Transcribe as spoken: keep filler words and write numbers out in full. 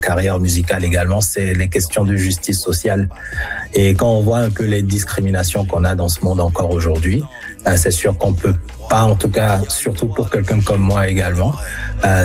carrière musicale également, c'est les questions de justice sociale. Et quand on voit un peu les discriminations qu'on a dans ce monde encore aujourd'hui, c'est sûr qu'on peut pas, en tout cas, surtout pour quelqu'un comme moi également, euh,